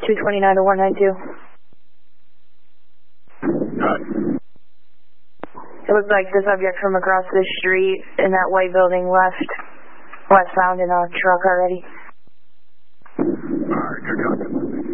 229 to 192. It looks like the subject from across the street in that white building left found in a truck already. Alright, good copy.